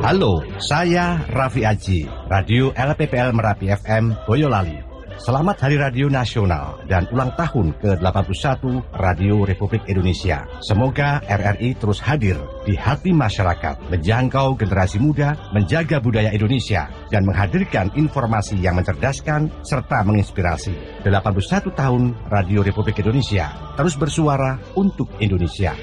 Halo, saya Raffi Aji, Radio LPPL Merapi FM Boyolali. Selamat Hari Radio Nasional dan ulang tahun ke-81 Radio Republik Indonesia. Semoga RRI terus hadir di hati masyarakat, menjangkau generasi muda, menjaga budaya Indonesia, dan menghadirkan informasi yang mencerdaskan serta menginspirasi. 81 tahun Radio Republik Indonesia, terus bersuara untuk Indonesia.